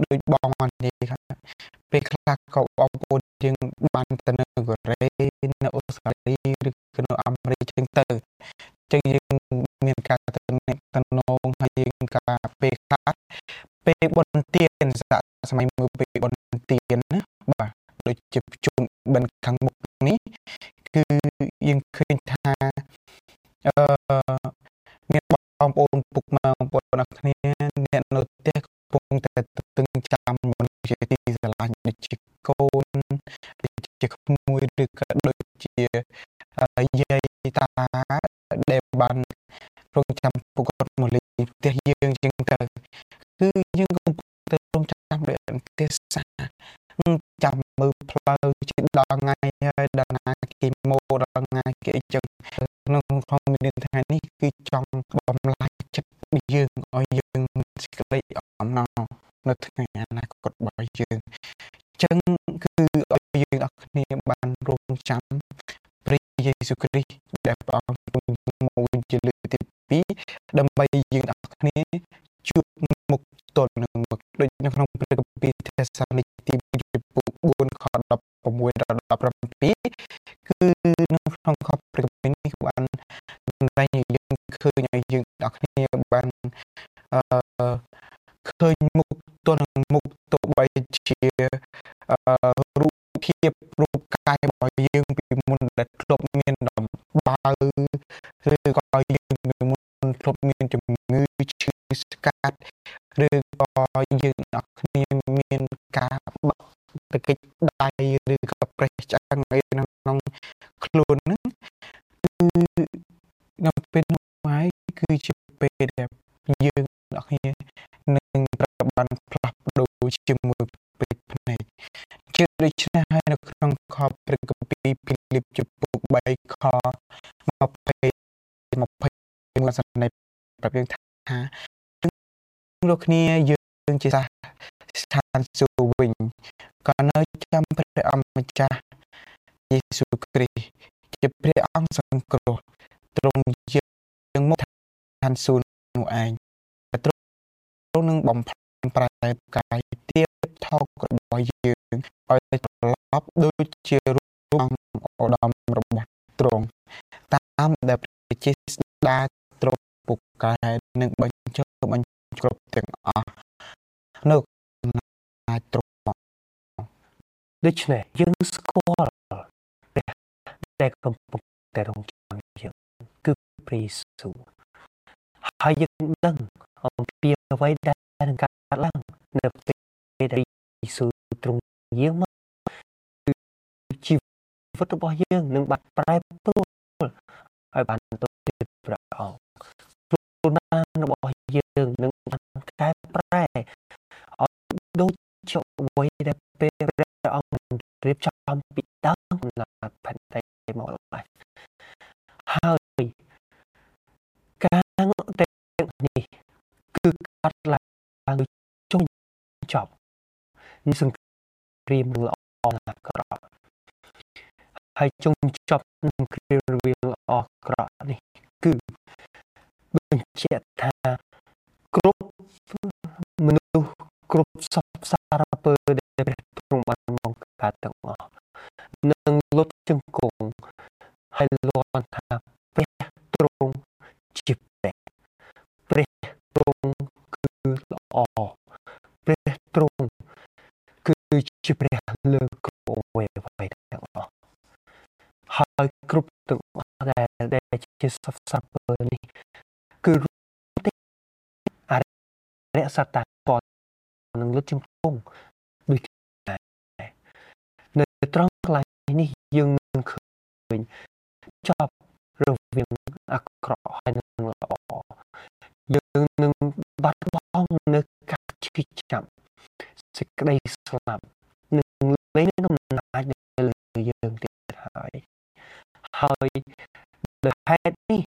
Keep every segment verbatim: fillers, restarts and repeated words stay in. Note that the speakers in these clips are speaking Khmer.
ដូចបងអត់និយាយថាពេលខ្លះក៏បងប្អូនយើងបានទៅនៅកូរ៉េនៅអូស្ត្រាលីឬក៏នៅអាមេរិកចឹងទៅចឹងយើងមានការទៅអ្នកតំណងហើយយើងការពេលខ្លះពេលបុណ្យទានសម័យមួយពេលបុណ្យទានណាបាទដូចជាជុំបិណ្ឌខាងមុខនេះគឺយើងឃើញថាអឺមានបងប្អូនពុកម៉ែបងប្អូនអ្នកគ្នាអ្នកនៅផ្ទះកំពុងតែទិញចាំមនុស្សជាទីស្រឡាញ់ដូចជាកូនដូចជាក្មួយឬក៏ដូចជាយាយតាដែលបានរងចាំពុកគាត់មកលេងផ្ទះយើងចឹងទៅគឺយើងកំពុងតែរងចាំដូចផ្ទះសាចាំមើលផ្លូវជិះដល់ថ្ងៃហើយដល់ណាគេមកដល់ថ្ងៃគេអញ្ចឹងក្នុងក្នុងមានថ្ងៃនេះគឺចង់បំលាយចិត្តយើងឲ្យយើងមានសេចក្តីអំណរនៅថ្ងៃអនាគតរបស់យើងអញ្ចឹងគឺឲ្យយើងអរគ្នាបានរងចាំព្រះយេស៊ូវគ្រីស្ទដែលព្រះអង្គទ្រង់មកវិញជាលើកទីពីរដើម្បីយើងអរគ្នាជួបមុខទល់នឹងមុខដូចនៅក្នុងព្រះគម្ពីរទេសាឡូនីកទីបួនខដប់ប្រាំsáuដល់ដប់ប្រាំពីរគឺនៅក្នុងខព្រះគម្ពីរនេះបានតែយើងឃើញឲ្យយើងអរគ្នាបានអឺឃើញមុខទល់នឹងមុខទោះបីជាអឺរូបភាពរូបកាយរបស់យើងពីមុនដែលធ្លាប់មានដំបៅឬក៏យើងពីមុនធ្លាប់មានជំងឺឈឺស្កាត់ឬក៏យើងអរគ្នាមានការបាក់ទឹកកិច្ចដៃឬក៏ប្រេះឆ្អឹងអីក្នុងខ្លួនហ្នឹងគឺនៅពេលនោះហើយគឺជាពេលដែលយើងអរគ្នានឹងត្រូវបានផ្លាស់ប្ដូរជាមួយពេលភ្នែកជាដូច្នេះហើយនៅក្នុងខព្រះគម្ពីរភីលីបជំពូកបីខยี่สิบ ยี่สิบសន្និប្រាប់យើងថាលោកគ្នាយើងជាស្ថានសួគ៌វិញក៏នៅចាំព្រះអង្គម្ចាស់យេស៊ូវគ្រីស្ទជាព្រះអង្គសង្គ្រោះទ្រង់យើងមកឋានសួគ៌នោះឯងទ្រង់នឹងបំផ្លាញប្រែកាយទៀបថោករបស់យើងឲ្យត្រឡប់ដូចជារូបអង្គឧត្តមរបស់ទ្រង់តាមដែលព្រះជាស្ដេចទ្រង់ពូកែនឹងបញ្ចុះបញ្គ្រប់ទាំងអស់នៅអាចទ្រង់ដូច្នេះយើងស្គាល់ព្រះដែលកំពុងតែរងចាំយើងគឺព្រះយេស៊ូវហើយយើងដឹងអំពីអ្វីដែលនឹងកើតឡើងនៅពេលដែលយេស៊ូវទ្រង់យាងមកគឺជីវិតរបស់យើងនឹងបានប្រែប្រួលឲ្យបានទៅព្រះអង្គខ្លួនណារបស់យើងនឹងបានកែប្រែឲ្យដូចជាអ្វីដែលពេលព្រះអង្គរៀបចំពីដើមកំណើតផែនដីមកម្ល៉េះហើយការទាំងនេះគឺកាត់ឡើងដូចចុងចប់នៃសង្គ្រាមល្អអាក្រក់ហើយចុងចប់នឹងគ្រារវាងល្អអាក្រក់នេះគឺបញ្ជាក់ថាគ្រប់មនុស្សគ្រប់សពសារពើដែលព្រះទ្រង់បានបង្កើតទាំងអស់នឹងលុតជង្គង់ហើយលាន់ថាព្រះទ្រង់ជាព្រះព្រះទ្រង់គឺល្អព្រះទ្រង់គឺជាព្រះលើគ្រប់អ្វីអ្វីទាំងអស់ហើយគ្រប់ទាំងអស់ដែលជាសពសារពើនេះគឺអរិយសត្តាពណ៌នឹងលុតជង្គង់ដូចដែរនៅត្រង់កន្លែងនេះយើងនឹងឃើញចប់រវាងអាក្រក់ហើយនឹងល្អយើងនឹងបាត់បង់នៅការឈឺចាប់សេចក្តីស្លាប់នឹងលែងមានអំណាចនៅលើយើងទៀតហើយហើយដោយហេតុនេះ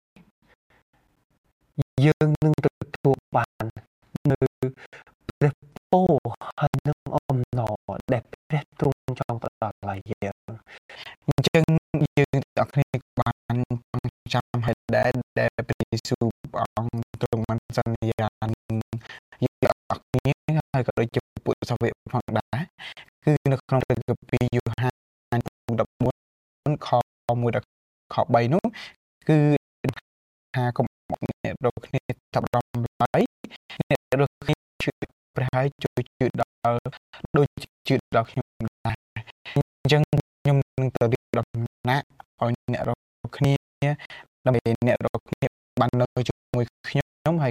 យើងនឹងទទួលបាននៅព្រះពរហើយនឹងអំណរដែលព្រះទ្រង់ចង់ផ្ដល់ឲ្យយើងអញ្ចឹងយើងទាំងអស់គ្នាបានចាំឲ្យដែរដែលព្រះយេស៊ូវព្រះអង្គទ្រង់បានសន្យានឹងយើងទាំងអស់គ្នាហើយក៏ដូចជាពួកសាវកផងដែរគឺនៅក្នុងព្រះគម្ពីរយ៉ូហានដប់បួនខមួយដល់ខបីនោះគឺថាកុំអ្នករកគ្នាចាប់ដំឡើយអ្នករកគ្នាជឿព្រះហើយជួយជឿដល់ដូចជឿដល់ខ្ញុំដែរអញ្ចឹងខ្ញុំនឹងទៅរៀបដំណាក់ឲ្យអ្នករកគ្នាដើម្បីអ្នករកគ្នាបាននៅជាមួយខ្ញុំហើយ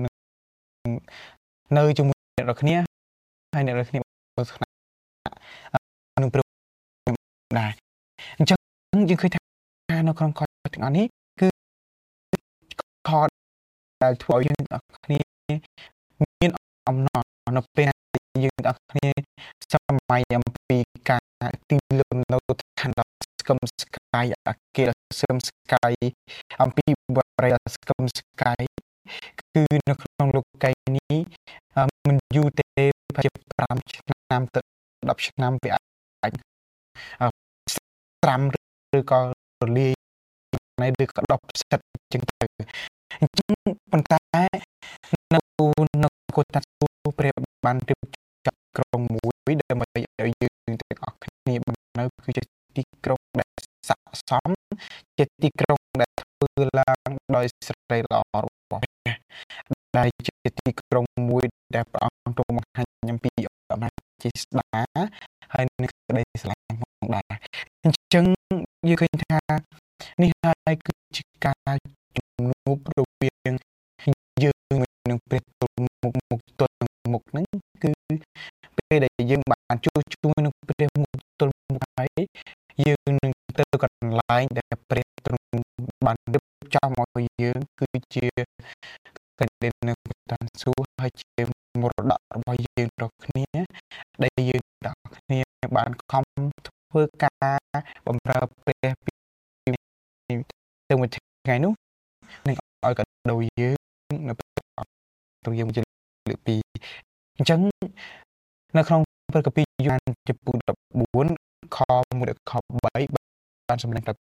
នៅជាមួយអ្នករកគ្នាហើយអ្នករកគ្នាបើស្នាក់នឹងព្រមដែរអញ្ចឹងយើងឃើញថានៅក្នុងខទាំងអស់នេះគឺខដែលធ្វើឲ្យយើងទាំងអស់គ្នាមានអំណរនៅពេលយើងទាំងអស់គ្នាសម័យអំពីការទីលំនៅឋានដ៏ស្គមស្កាយអាគារស្គមស្កាយអំពីបរិយាស្គមស្កាយគឺនៅក្នុងលោកីយ៍នេះមិនយូរទេប្រហែលប្រាំឆ្នាំទៅដប់ឆ្នាំវាអាចស្រាំឬក៏រលាយនៃឬក៏ដប់ផ្សិតអញ្ចឹងទៅអញ្ចឹងប៉ុន្តែនៅនៅកូតាស៊ូព្រះបានរៀបចំក្រុងមួយដើម្បីឲ្យយើងទាំងអស់គ្នាបាននៅគឺជាទីក្រុងដែលស័ក្តិសមជាទីក្រុងដែលធ្វើឡើងដោយស្រីល្អរបស់ព្រះដែលជាទីក្រុងមួយដែលព្រះអង្គទ្រង់បង្ហាញអំពីអំណាចជាស្ដាហើយនឹងក្តីស្រឡាញ់ផងដែរអញ្ចឹងយើងឃើញថានេះហើយគឺជាការជំនួបរវាងយើងនឹងព្រះទល់មុខមុខទល់មុខហ្នឹងគឺពេលដែលយើងបានជួបជួយនឹងព្រះមុខទល់មុខហើយយើងនឹងទៅកន្លែងដែលព្រះទ្រង់បានរៀបចំឲ្យយើងគឺជាកន្លែងនៅតានសួគ៌ហើយជាមរតករបស់យើងទាំងគ្នាដែលយើងទាំងគ្នាបានខំធ្វើការបម្រើព្រះពីទៅមួយថ្ងៃនោះនឹងឲ្យកាដូយើងនៅទៅយើងជាលើកពីរអញ្ចឹងនៅក្នុងព្រះគម្ពីរយ៉ូហានចំពោះដប់បួនខមួយដល់ខបីបានសម្ដែងថា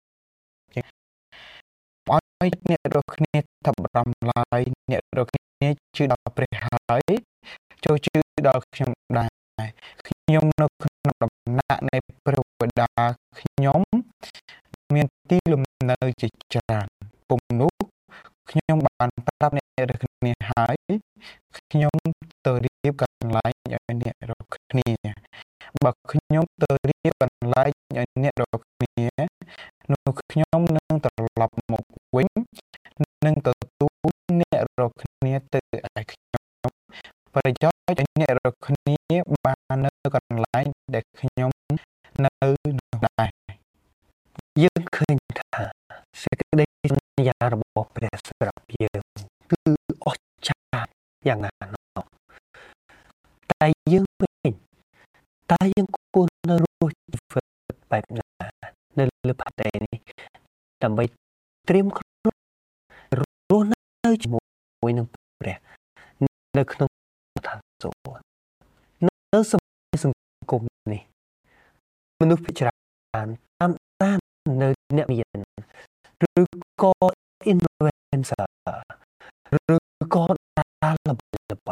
ឲ្យអ្នករកគ្នាថាបរំឡើយអ្នករកគ្នាជឿដល់ព្រះហើយចូលជឿដល់ខ្ញុំដែរខ្ញុំនៅក្នុងដំណាក់នៃព្រះបិតាខ្ញុំមានទីលំនៅជាច្រើនពុំនោះខ្ញុំបានប្រាប់អ្នករកគ្នាហើយខ្ញុំទៅរៀបកន្លែងឲ្យអ្នករកគ្នាបើខ្ញុំទៅរៀបកន្លែងឲ្យអ្នករកគ្នានោះខ្ញុំនឹងត្រឡប់មកវិញនឹងទទួលអ្នករកគ្នាទៅឯខ្ញុំប្រយោជន៍ឲ្យអ្នករកគ្នាបាននៅកន្លែងដែលខ្ញុំនៅនោះដែរយើងឃើញថាសេចក្តីសន្យារបស់ព្រះសម្រាប់យើងគឺអស្ចារ្យយ៉ាងណានោះតែយើងវិញតើយើងគួរនៅរស់ជីវិតបែបណានៅលើផែនដីនេះដើម្បីត្រៀមខ្លួនរស់នៅជាមួយនឹងព្រះនៅក្នុងឋានសួគ៌នៅសម័យសង្គមនេះមនុស្សភាគច្រើនតាមដាននៅអ្នកមានឬក៏ influencer ឬក៏តារាល្បី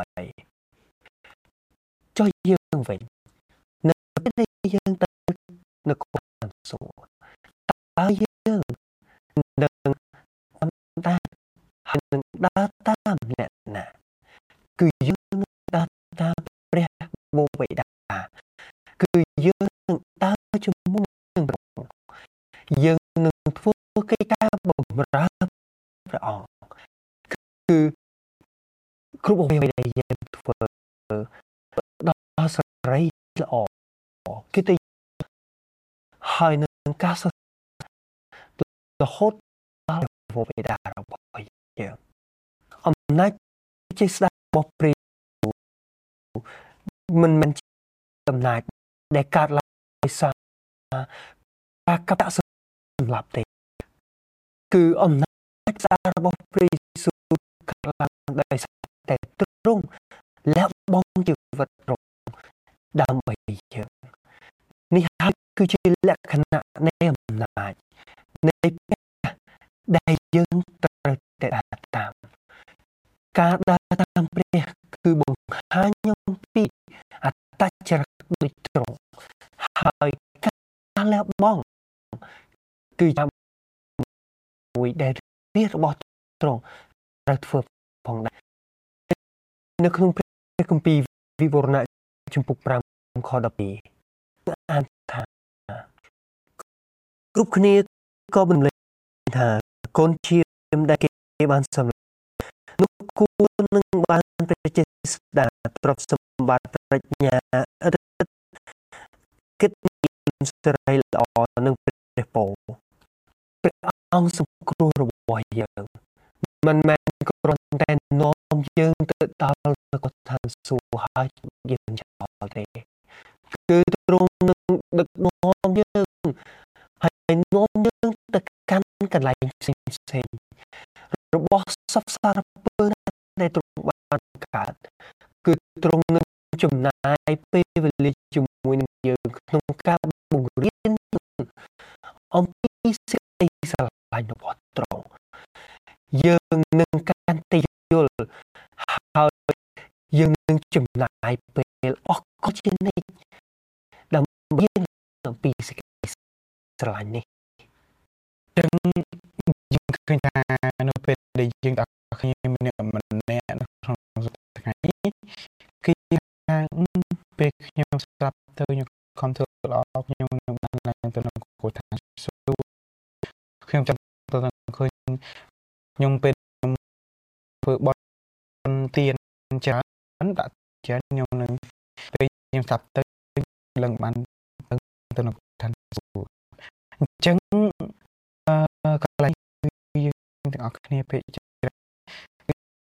ចុះយើងវិញនៅពេលដែលយើងទៅនៅកូនសួរតើយើងនឹងតាមដានហើយនឹងដើរតាមអ្នកណាគឺយើងនឹងដើរតាមព្រះបបិតាគឺយើងនឹងដើរជាមួយនឹងព្រះអង្គយើងនឹងធ្វើកិច្ចការបម្រើព្រះអង្គគឺគ្រប់អ្វីដែលយើងធ្វើដល់សេរីល្អគឺទៅហើយនឹងការសរហូតដល់ព្រះបិតារបស់យើងអំណាចជាស្ដេចរបស់ព្រះមិនមែនជាអំណាចដែលកើតឡើងដោយសារការកាត់សម្លាប់ទេគឺអំណាចស្ដេចរបស់ព្រះយេស៊ូវកើតឡើងដោយសារតែទ្រង់លះបង់ជីវិតទ្រង់ដើម្បីយើងនេះហើយគឺជាលក្ខណៈនៃអំណាចនៃព្រះដែលយើងត្រូវតែដើរតាមការដើរតាមព្រះគឺបង្ហាញអំពីអដូចត្រង់ហើយការលះបង់គឺជាមួយដែលវារបស់ត្រង់ត្រូវធ្វើផងដែរនៅក្នុងព្រះគម្ពីរវិវរណៈជំពូក5ខ12អានថាគ្រប់គ្នាក៏បន្លែងថាកូនជាមដែលគេបានសម្លាប់នោះគួរនឹងបានព្រះចេស្តាទ្រព្យសម្បត្តិប្រាជ្ញាឥតគិតសេរីល្អនឹងព្រះពរព្រះអង្គសង្គ្រោះរបស់យើងមិនមែនគ្រាន់តែនាំយើងទៅដល់នគរឋានសួគ៌ហើយយើងចោលទេគឺទ្រង់នឹងដឹកនាំយើងហើយនាំយើងទៅកាន់កន្លែងផ្សេងផ្សេងរបស់សពសារពើដែលទ្រង់បានកើតគឺទ្រង់នឹងចំណាយពេលវេលាជាមួយនឹងយើងក្នុងការបង្រៀនអំពីសេចក្តីស្រឡាញ់របស់ទ្រង់យើងនឹងកាន់តែយល់ហើយយើងនឹងចំណាយពេលអស់កលជានិច្ចដើម្បីរៀនអំពីសេចក្តីស្រឡាញ់នេះចឹងយើងឃើញថានៅពេលដែលយើងទាំងគ្នាម្នាក់ម្នាក់នៅក្នុងថ្ងៃនេះគឺថាពេលខ្ញុំស្ដាប់ទៅខ្ញុំខំធ្វើល្អខ្ញុំនឹងបានឡើងទៅក្នុងគោលឋានសួគ៌ខ្ញុំចង់ទៅឃើញខ្ញុំពេលខ្ញុំធ្វើបន់ទានច្រើនដាក់ច្រើនខ្ញុំនឹងពេលខ្ញុំស្ដាប់ទៅឡើងបានទៅទៅក្នុងឋានសួគ៌អញ្ចឹងអឺកន្លែងយើងទាំងអស់គ្នាពេលច្រើនគឺ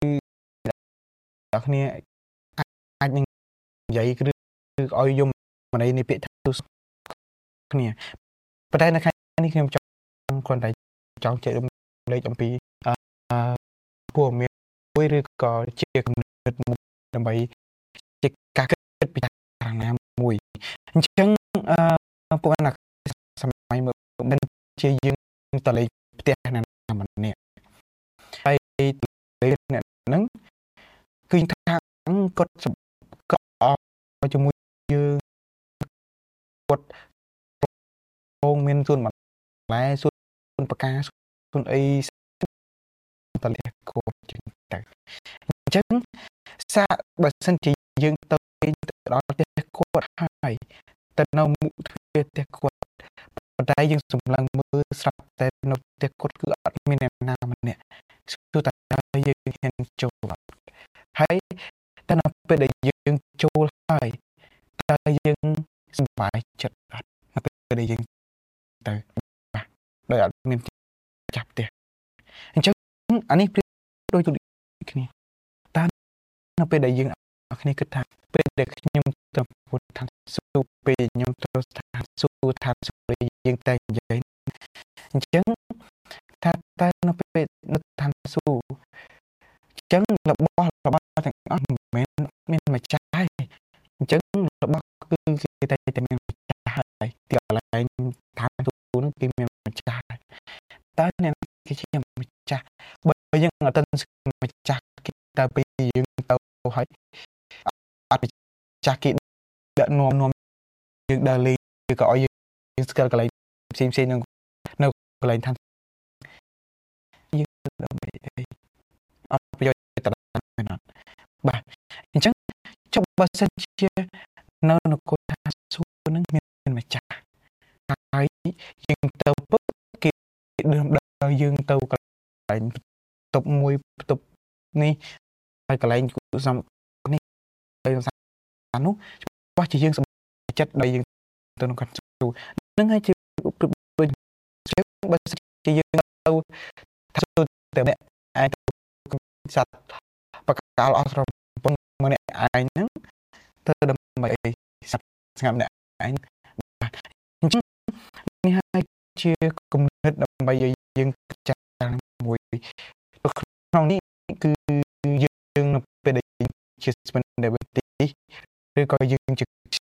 អ្នកគ្នាអាចនឹងនិយាយឬឲ្យយំម្នៃនៃពាក្យថាគ្នាប៉ុន្តែនៅខែនេះខ្ញុំចង់គ្រាន់តែចង់ចែករំលែកអំពីអឺព័ត៌មានមួយឬក៏ជាគំនិតមួយដើម្បីជាការគិតពិចារណាមួយអញ្ចឹងអឺពួកអាសម័យមើលមិនជាយើងតលេងផ្ទះណាម្នាក់ហើយលេងអ្នកហ្នឹងគឺថាគាត់ក៏អរជាមួយយើងគាត់ពងមានសួនបន្លែសួនបកាសួនអីតលះគាត់ចឹងទៅអញ្ចឹងសាកបើសិនជាយើងទៅដល់ផ្ទះគាត់ហើយទៅនៅមុខទ្វារផ្ទះគាត់ប៉ុន្តែយើងសម្លឹងមើលស្រាប់តែនៅផ្ទះគាត់គឺអត់មានអ្នកណាម្នាក់គឺតែយើងហ៊ានចូលហើយតែនៅពេលដែលយើងចូលហើយតើយើងសប្បាយចិត្តអត់នៅពេលដែលយើងទៅបាទដោយអត់មានចាប់ផ្ទះអញ្ចឹងអានេះប្រៀបដូចទៅគ្នាតើនៅពេលដែលយើងអរគ្នាគិតថាពេលដែលខ្ញុំទៅពុទ្ធឋានសួគ៌ពេលខ្ញុំទៅស្ថានសួគ៌ឋានសួគ៌យើងតែនិយាយអញ្ចឹងថាតើនៅពេលនៅឋានសួគ៌អញ្ចឹងរបស់របស់ទាំងអស់មិនមែនមានម្ចាស់ទេអញ្ចឹងរបស់គឺគេតែតែមានម្ចាស់ហើយទីកន្លែងឋានសួគ៌នោះគេមានម្ចាស់តើអ្នកគេជាម្ចាស់បើយើងអត់ទាន់ស្គាល់ម្ចាស់គេតើពេលយើងទៅហើយអត់ម្ចាស់គេដឹកនាំនាំយើងដើរលេងឬក៏ឲ្យយើងស្គាល់កន្លែងផ្សេងផ្សេងនៅនៅកន្លែងឋានយើងដើម្បីអីអត់ប្រយោជន៍ទៅដល់មែនអត់បាទអញ្ចឹងចុះបើសិនជានៅនគរឋានសួគ៌នឹងមានម្ចាស់ហើយយើងទៅពុកគេដើរយើងទៅកន្លែងបន្ទប់មួយបន្ទប់នេះហើយកន្លែងគូសំនេះទៅសានោះច្បាស់ជាយើងសម្រេចចិត្តដោយយើងទៅក្នុងគាត់សួរនឹងហើយជាដូចជាបើសិនជាយើងទៅថាទៅតែម្នាក់ឯងទៅសត្វបកកាលអស់ស្រពងម្នាក់ឯងហ្នឹងទៅដើម្បីសត្វស្ងាត់ម្នាក់ឯងបាទអញ្ចឹងនេះហើយជាគំនិតដើម្បីឲ្យយើងពិចារណាមួយក្នុងនេះគឺយើងនៅពេលដែលជាស្មិនដែលវិទ្យាឬក៏យើងជា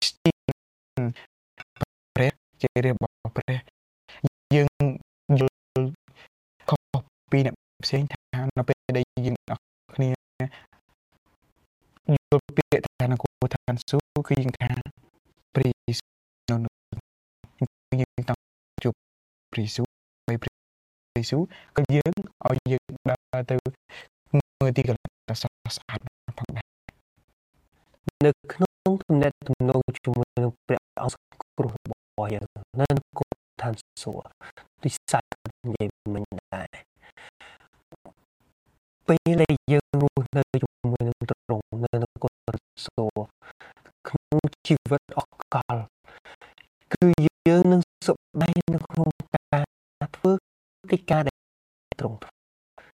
ព្រះជារបស់ព្រះយើងយល់ខុសពីអ្នកផ្សេងថានៅពេលដែលយើងអស់គ្នាយល់ពាក្យថានគរឋានសួគ៌គឺយើងថាព្រីស៊ូបីព្រីស៊ូក៏យើងឲ្យយើងដើរទៅមើលទីកន្លែងដ៏ស្រស់ស្អាតផងដែរនៅក្នុងទំនាក់ទំនងជាមួយនឹងព្រះអង្គសង្គ្រោះរបស់យើងនៅគោលឋានសួគ៌ដូចសាច់និយាយមិញដែរពេលដែលយើងរស់នៅជាមួយនឹងទ្រង់នៅក្នុងគោលឋានសួគ៌ក្នុងជីវិតអកលគឺយើងនឹងសុខដៃនៅក្នុងការធ្វើកិច្ចការដែលទ្រង់ធ្វើ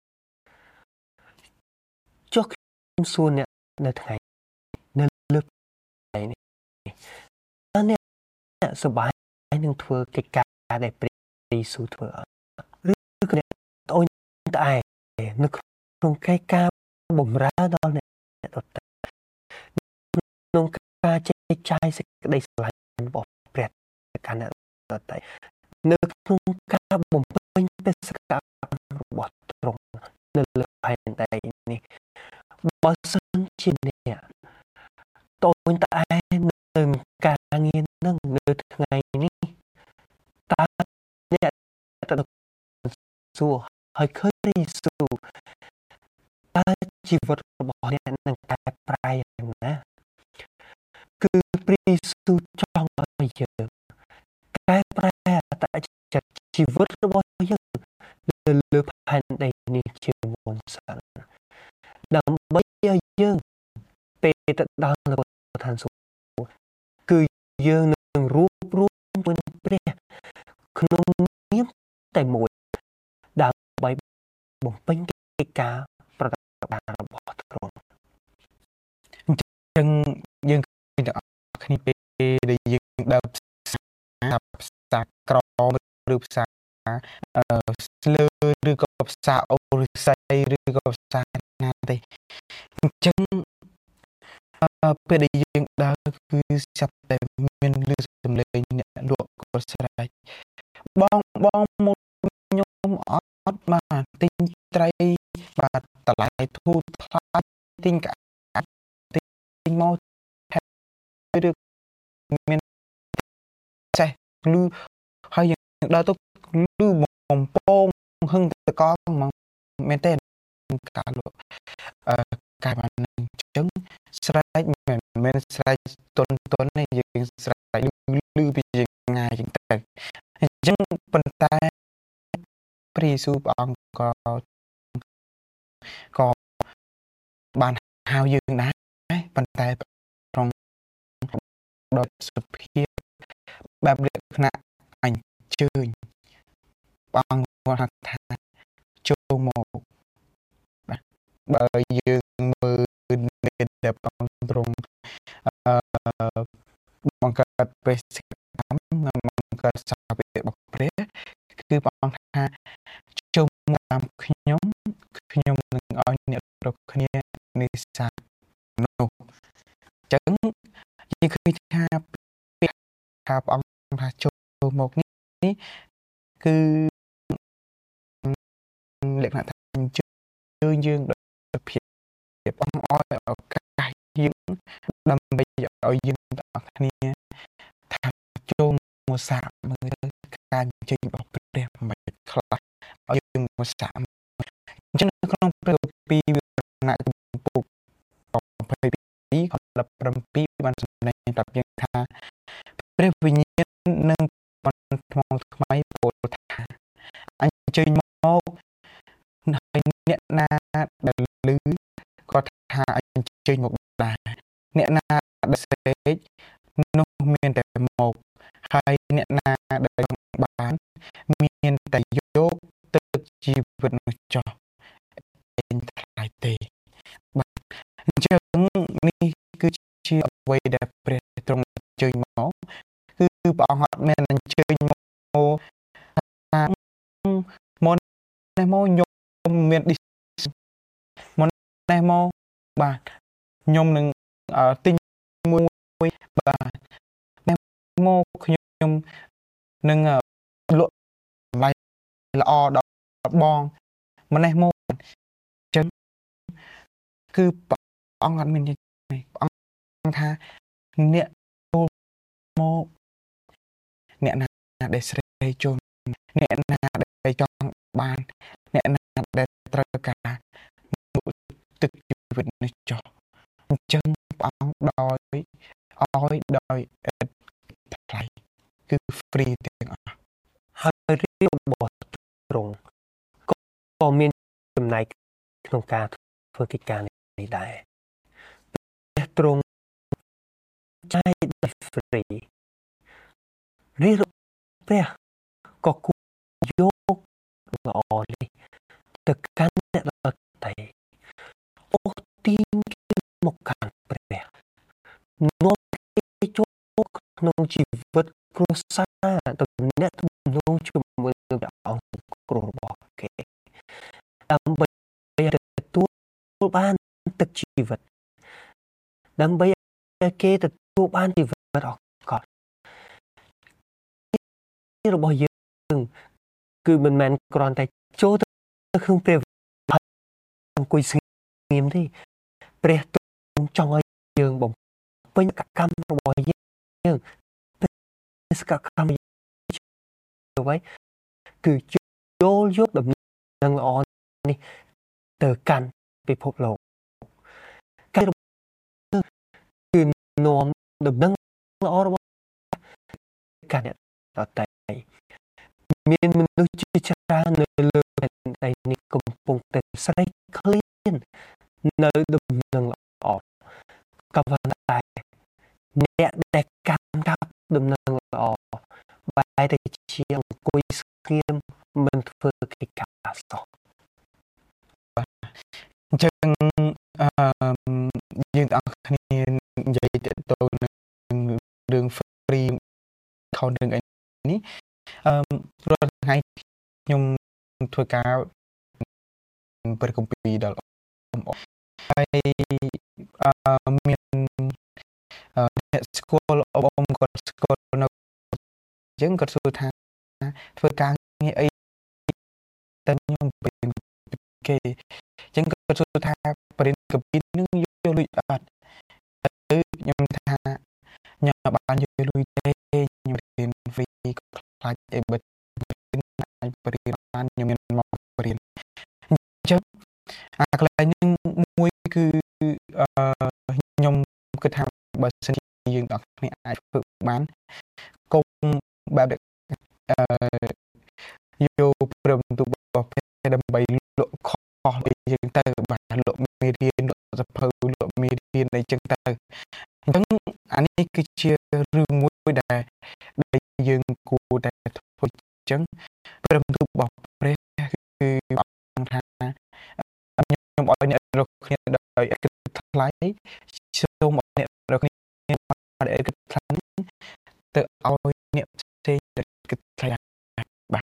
ចុះខ្ញុំសួរអ្នកនៅថ្ងៃនៅលើថ្ងៃនេះតើអ្នកសប្បាយនឹងធ្វើកិច្ចការដែលព្រះយេស៊ូវធ្វើអត់ឬក៏អ្នកត្អូញត្អែនៅក្នុងកិច្ចការបម្រើដល់អ្នកដទៃក្នុងការចែកចាយសេចក្តីស្រឡាញ់របស់ព្រះទៅកាន់អ្នកដទៃនៅក្នុងការបំពេញបេសកកម្មរបស់ទ្រង់នៅលើផែនដីនេះបើសិនជាអ្នកតូនត្អែនៅការងារនឹងនៅថ្ងៃនេះតើអ្នកទៅសួរហើយឃើញព្រះយេស៊ូវតើជីវិតរបស់អ្នកនឹងកែប្រែយ៉ាងណាគឺព្រះយេស៊ូវចង់ឲ្យយើងកែប្រែអត្តចរិតជីវិតរបស់យើងនៅលើផែនដីនេះជាមុនសិនដើម្បីឲ្យយើងពេលទៅដល់នៅឋានសួគ៌គឺយើងនឹងរួបរួមជាមួយនឹងព្រះក្នុងនាមតែមួយដើម្បីបំពេញកិច្ចការប្រតិបត្តិការរបស់ទ្រង់អញ្ចឹងយើងឃើញទាំងអស់គ្នាពេលដែលយើងដើរផ្សារផ្សារក្រមឬផ្សារអឺស្លើឬក៏ផ្សារអូរឫស្សីឬក៏ផ្សារណាទេអញ្ចឹងពេលដែលយើងដើរគឺចាប់តែមានលឺសំឡេងអ្នកលក់ក៏ស្រែកបងបងមកខ្ញុំអត់បានទិញត្រីបាទតម្លៃធូរថ្លៃទិញកាទិញមកឬមានចេះលឺហើយយើងដើរទៅលឺបំពងហឹងតកមកមែនទេការលក់អឺកាយបានអញ្ចឹងស្រែកមិនមែនស្រែកតុនតុនទេយើងស្រែកលឺពីយើងងាយចឹងទៅអញ្ចឹងប៉ុន្តែព្រះយេស៊ូវព្រះអង្គក៏ក៏បានហៅយើងដែរប៉ុន្តែត្រង់ដោយសុភាពបែបលក្ខណៈអញ្ជើញព្រះអង្គគាត់ថាចូលមកបាទបើយើងមើលនៃដែលព្រះអង្គទ្រង់អឺបង្កើតបេសកកម្មបង្កើតសាវករបស់ព្រះគឺព្រះអង្គថាចូលមកតាមខ្ញុំខ្ញុំនឹងឲ្យអ្នករាល់គ្នានេសាទនោះអញ្ចឹងយើងឃើញថាពាក្យថាព្រះអង្គថាចូលមកនេះគឺលក្ខណៈថាអញ្ជើញយើងដោយភាពអង្គឲ្យឱកាសយើងដើម្បីឲ្យយើងទាំងអស់គ្នាថាចូលមកសាកមើលការអញ្ជើញរបស់ព្រះមិនខ្លះឲ្យយើងមកសាកអញ្ចឹងនៅក្នុងព្រះគម្ពីរណាក់ចំពុកยี่สิบពីរខដប់ប្រាំពីរបានសម្ដែងប្រាប់យើងថាព្រះវិញ្ញាណនឹងបន្ថែមថ្មីពោលថាអញ្ជើញមកហើយអ្នកណាដែលឮក៏ថាអញ្ជើញមកដែរអ្នកណាដែលស្រែកនោះមានតែមកហើយអ្នកណាដែលបានមានតែយកទឹកជីវិតនោះចោះឯងថ្លៃទេបាទអញ្ចឹងនេះគឺជាអ្វីដែលព្រះទ្រង់អញ្ជើញមកគឺព្រះអង្គអត់មានអញ្ជើញមកថាមកនេះមកខ្ញុំមានមកនេះមកបាទខ្ញុំនឹងទិញមួយបាទនេះមកខ្ញុំនឹងលក់តម្លៃល្អដល់បងម្នេះមកអញ្ចឹងគឺព្រះអង្គអត់មាននេះព្រះអង្គថាអ្នកចូលមកអ្នកណាដែលស្រែកចូលអ្នកណាដែលចង់បានអ្នកណាដែលត្រូវការទឹកជីវិតនេះចុះអញ្ចឹងព្រះអង្គដោយឲ្យដោយឥតថ្លៃគឺ free ទាំងអស់ហើយរៀបរបស់ត្រង់ក៏មានចំណែកក្នុងការធ្វើកិច្ចការនេះដែរព្រះទ្រង់ចែកដោយ free រៀបព្រះក៏គួរយកល្អនេះទៅកាន់អ្នកដទៃអូទាញគេមកកាន់ព្រះនាំគេចូលក្នុងជីវិតគ្រួសារទំនាក់ទំនងជាមួយនឹងព្រះអង្គគ្រូរបស់គេដើម្បីទទួលបានទឹកជីវិតដើម្បីឲ្យគេទទួលបានជីវិតអកតរបស់យើងគឺមិនមែនគ្រាន់តែចូលទៅក្នុងព្រះអង្គុយស្ងៀមទេព្រះទ្រង់ចង់ឲ្យយើងបំពេញកម្មរបស់យើងសកម្មអ្វីគឺចូលយកដំណឹងល្អនេះទៅកាន់ពិភពលោកការគឺនាំដំណឹងល្អរបស់កាន់អ្នកដទៃមានមនុស្សជាច្រើននៅលើផែនដីនេះកំពុងតែស្រេកឃ្លាននៅដំណឹងល្អក៏ប៉ុន្តែអ្នកដែលកាន់កាប់ដំណឹងល្អបែរទៅជាអង្គុយស្ងៀមមិនធ្វើកិច្ចការសោះអញ្ចឹងអឺយើងទាំងអស់គ្នានិយាយទៅនឹងរឿង free ខនរឿងអីនេះអឺរាល់ថ្ងៃខ្ញុំធ្វើការព្រះគម្ពីរដល់អ៊ំហើយអឺមានអ្នកស្គាល់អ៊ំគាត់ស្គាល់នៅអញ្ចឹងគាត់សួរថាធ្វើការងារអីតែខ្ញុំពេលគេអញ្ចឹងគាត់សួរថាបរិញ្ញាគម្ពីរនឹងយកលុយអត់ទៅខ្ញុំថាខ្ញុំបានយកលុយទេខ្ញុំរៀន free ខ្លាចអីបិទអាចបរិញ្ញាបានខ្ញុំមានមកបរិញ្ញាអញ្ចឹងអាកន្លែងនឹងមួយគឺអឺខ្ញុំគិតថាបើសិនជាយើងទាំងគ្នាអាចធ្វើបានគុំបែបអឺយកព្រមទូរបស់ព្រះដើម្បីលក់ខុសអីចឹងទៅបាទលក់មេរៀនលក់សភៅលក់មេរៀនអីចឹងទៅអញ្ចឹងអានេះគឺជារឿងមួយដែលដែលយើងគួរតែធ្វើអញ្ចឹងព្រមទូរបស់ព្រះគឺអង្គថាខ្ញុំឲ្យអ្នករកគ្នាដោយឥតគិតថ្លៃសូមឲ្យអ្នករកគ្នាដោយឥតគិតថ្លៃទៅឲ្យអ្នកផ្សេងដែលគិតថ្លៃបាទ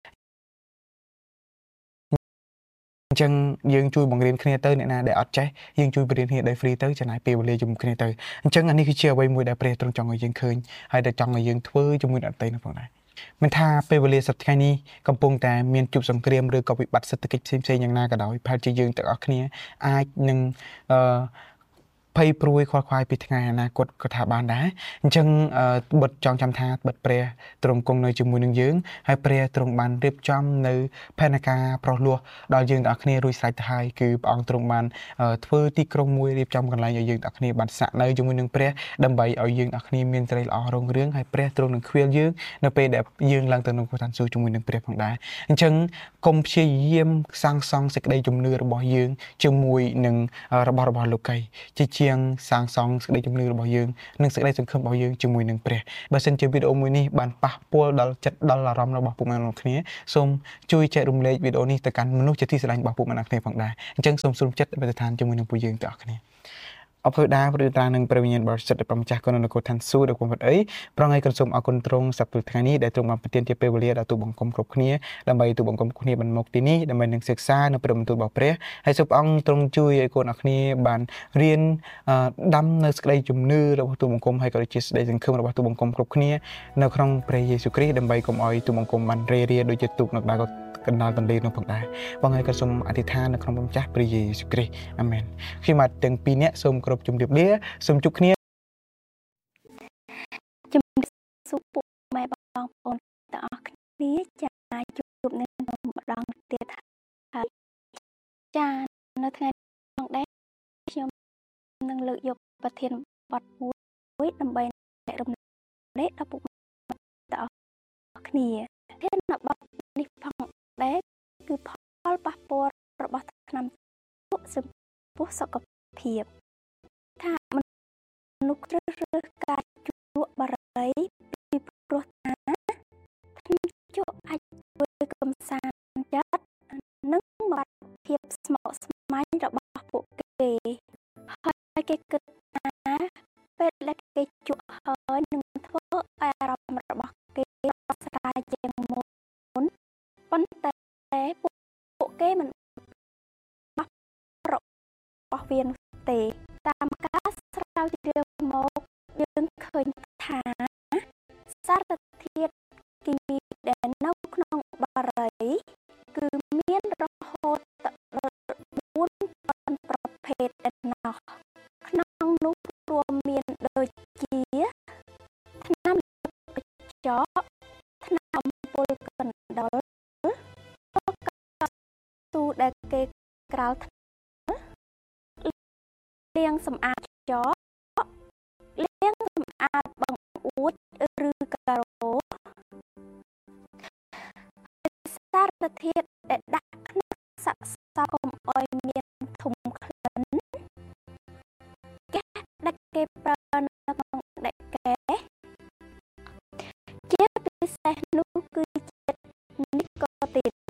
អញ្ចឹងយើងជួយបង្រៀនគ្នាទៅអ្នកណាដែលអត់ចេះយើងជួយបង្រៀនគ្នាដោយ free ទៅចំណាយពេលវេលាជាមួយគ្នាទៅអញ្ចឹងអានេះគឺជាអ្វីមួយដែលព្រះទ្រង់ចង់ឲ្យយើងឃើញហើយដែលចង់ឲ្យយើងធ្វើជាមួយនឹងអតីតនោះផងដែរមិនថាពេលវេលាសប្តាហ៍នេះកំពុងតែមានជួបសង្គ្រាមឬក៏វិបត្តិសេដ្ឋកិច្ចផ្សេងៗយ៉ាងណាក៏ដោយប្រហែលជាយើងទាំងអស់គ្នាអាចនឹងអឺភ័យព្រួយខ្វល់ខ្វាយពីថ្ងៃអនាគតក៏ថាបានដែរអញ្ចឹងបិទចង់ចាំថាបិទព្រះទ្រង់គង់នៅជាមួយនឹងយើងហើយព្រះទ្រង់បានរៀបចំនៅផែនការប្រោះលោះដល់យើងទាំងអស់គ្នារួចស្រេចទៅហើយគឺព្រះអង្គទ្រង់បានធ្វើទីក្រុងមួយរៀបចំកន្លែងឲ្យយើងទាំងអស់គ្នាបានសាក់នៅជាមួយនឹងព្រះដើម្បីឲ្យយើងទាំងអស់គ្នាមានសេរីល្អរុងរឿងហើយព្រះទ្រង់នឹងខ្វៀលយើងនៅពេលដែលយើងឡើងទៅក្នុងឋានសួគ៌ជាមួយនឹងព្រះផងដែរអញ្ចឹងកុំព្យាយាមសាងសង់សេចក្តីជំនឿរបស់យើងជាមួយនឹងរបស់របស់លោកីជាជាងសាងសង់សេចក្តីជំនឿរបស់យើងនិងសេចក្តីសង្ឃឹមរបស់យើងជាមួយនឹងព្រះបើសិនជាវីដេអូមួយនេះបានប៉ះពាល់ដល់ចិត្តដល់អារម្មណ៍របស់ពុកម៉ែអ្នកគ្នាសូមជួយចែករំលែកវីដេអូនេះទៅកាន់មនុស្សជាទីស្រឡាញ់របស់ពុកម៉ែអ្នកគ្នាផងដែរអញ្ចឹងសូមសូមចិត្តប្រតិឋានជាមួយនឹងពួកយើងទាំងអស់គ្នាអបអរដាព្រឺតានឹងព្រះវិញ្ញាណបរិសុទ្ធដែលប្រម្ចាស់គុណនគរឋានសួគ៌ដ៏គង់វត្តអីប្រងៃក៏សូមអរគុណទ្រង់សប្តាហ៍ថ្ងៃនេះដែលទ្រង់បានប្រទានជាពេលវេលាដល់ទូបង្គំគ្រប់គ្នាដើម្បីទូបង្គំគ្នាបានមកទីនេះដើម្បីនឹងសិក្សានៅព្រះបន្ទូលរបស់ព្រះហើយសូមព្រះអង្គទ្រង់ជួយឲ្យកូនអរគ្នាបានរៀនដាំនៅសេចក្តីជំនឿរបស់ទូបង្គំហើយក៏ដូចជាសេចក្តីសង្ឃឹមរបស់ទូបង្គំគ្រប់គ្នានៅក្នុងព្រះយេស៊ូវគ្រីស្ទដើម្បីកុំឲ្យទូបង្គំបានរេរាដូចជាទូកនៅក្បែរកណ្ដាលទន្លេនោះផងដែរបងហើយក៏សូមអធិដ្ឋាននៅក្នុងព្រះម្ចាស់ព្រះយេស៊ូវគ្រីស្ទអាមែនខ្ញុំបាទទាំងពីរនាក់សូមគោរពជម្រាបលាសូមជួបគ្នាជំរាបសួរពុកម៉ែបងប្អូនទាំងអស់គ្នាចាប្រធានបទមួយដើម្បីរំលែកដល់ពុកម៉ែទាំងអស់គ្នាធានបទនេះផងដែរគឺផលប៉ះពាល់របស់ថ្នាំជក់ចំពោះសុខភាពថាមនុស្សជ្រើសរើសការជក់បារីពីព្រោះថាថ្នាំជក់អាចជួយកំសាន្តចិត្តនិងបាត់ភាពស្មុគស្មាញរបស់ពួកគេហើយគេគិតថាពេលដែលគេជក់ហើយនឹងធ្វើឲ្យអារម្មណ៍របស់គេស្រស្រាយជាងមុនប៉ុន្តែពួកគេមិនបោះរបស់វានោះទេតាមការស្រាវជ្រាវមកយើងឃើញថាសារធាតុគីមីដែលនៅក្នុងបារីគឺមានរហូតដល់បួនប្រភេទឯណោះក្នុងនោះរួមមានដូចជាថ្នាំកញ្ចក់ថ្នាំអំពុលកណ្ដុរទូដែលគេក្រាលលាងសម្អាតចោលាងសម្អាតបង្អួចឬការ៉ូសារធាតុដែលដាក់ក្នុងសាកសពកុំឲ្យមានធំក្លិនគេដែលគេប្រើនៅក្នុងដែកកែជាពិសេសនោះគឺជាតិនីកូទីន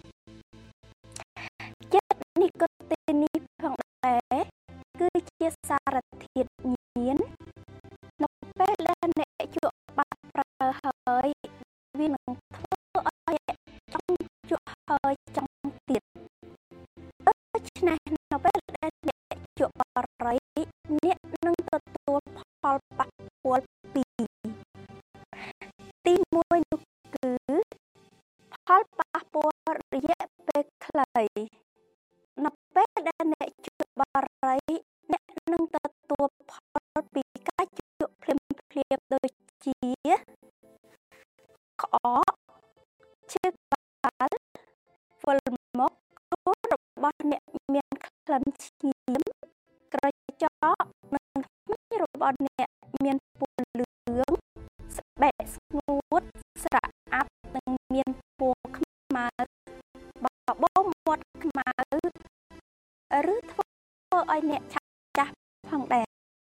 ជាតិនីកូទីននេះផងដែរគឺជាសារធាតុញៀននៅពេលដែលអ្នកជក់បាត់ប្រើហើយវានឹងធ្វើឲ្យចង់ជក់ហើយចង់ទៀតដូច្នេះនៅពេលដែលអ្នកជក់បារីអ្នកនឹងទទួលផលប៉ះពាល់ពីរទីមួយនោះគឺផលប៉ះពាល់រយៈពេលខ្លីនៅពេលដែលអ្នកជក់បារីអ្នកនឹងទទួលផលពីការជក់ភ្លាមភ្លាមដូចជាក្អកឈឺក្បាលវិលមកខ្លួនរបស់អ្នកមានក្លិនឈាមក្រចកនិងធ្មេញរបស់អ្នកមានពណ៌លឿងស្បែកស្ងួតស្រអាប់និងមានពណ៌ខ្មៅបបោមាត់ខ្មៅឬធ្វើឲ្យអ្នកឆាប់ចាស់ផងដែរ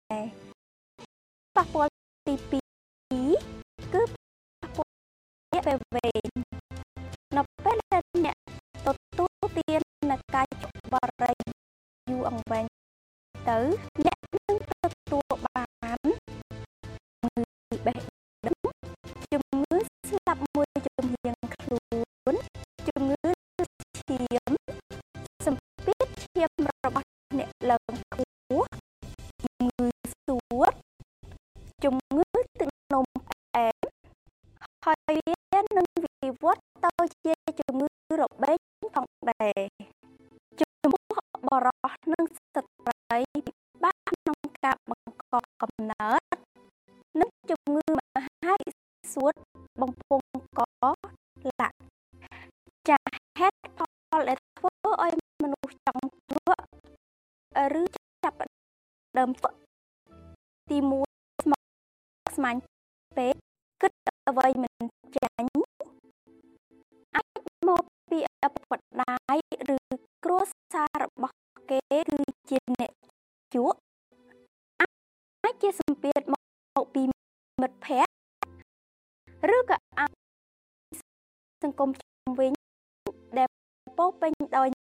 ប៉ះពាល់ទីពីរគឺប៉ះពាល់រយៈពេលវែងនៅពេលដែលអ្នកទទួលទាននៃការជក់បារីយូរអង្វែងទៅអ្នកនឹងទទួលបានជំងឺបេះដូងជំងឺស្លាប់មួយជំហានខ្លួនជំងឺឈាមសម្ពាធឈាមរបស់អ្នកឡើងខ្ពស់ជំងឺសួតជំងឺទឹកនោមផ្អែមហើយវានឹងវិវត្តទៅជាជំងឺរបេងផងដែរចំពោះបរិសុទ្ធនិងស្ត្រីពិបាកក្នុងការបង្កកំណើតនិងជំងឺមហារីកសួតបំពង់កឡាក់ចាហេតុផលដែលធ្វើឲ្យមនុស្សចង់ជក់ឬចាប់ដើមជក់ទីមួយស្មុគស្មាញពេកគិតអ្វីមិនចាញ់អាចមកពីឪពុកម្ដាយឬគ្រួសាររបស់គេគឺជាអ្នកជក់អាចជាសម្ពាធមកពីមិត្តភ័ក្តិឬក៏អាចសង្គមជុំវិញដែលពោពេញដោយ